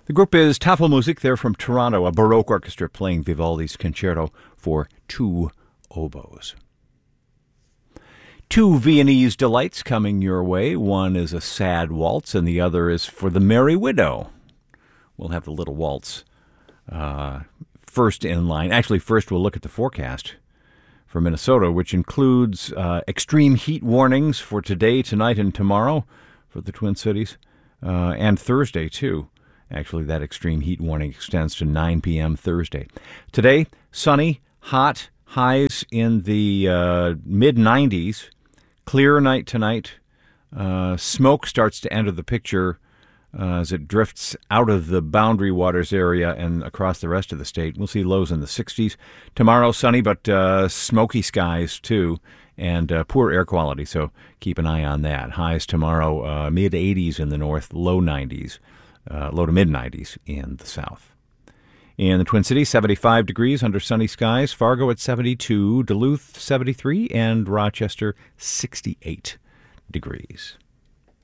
The group is Tafelmusik. They're from Toronto, a Baroque orchestra playing Vivaldi's Concerto for two oboes. Two Viennese delights coming your way. One is a sad waltz, and the other is for the Merry Widow. We'll have the little waltz first in line. Actually, first we'll look at the forecast for Minnesota, which includes extreme heat warnings for today, tonight, and tomorrow for the Twin Cities, and Thursday, too. Actually, that extreme heat warning extends to 9 p.m. Thursday. Today, sunny, hot, highs in the mid-90s. Clear night tonight. Smoke starts to enter the picture as it drifts out of the Boundary Waters area and across the rest of the state. We'll see lows in the 60s. Tomorrow, sunny, but smoky skies, too, and poor air quality, so keep an eye on that. Highs tomorrow, mid-80s in the north, low 90s, low to mid-90s in the south. In the Twin Cities, 75 degrees under sunny skies. Fargo at 72, Duluth 73, and Rochester 68 degrees.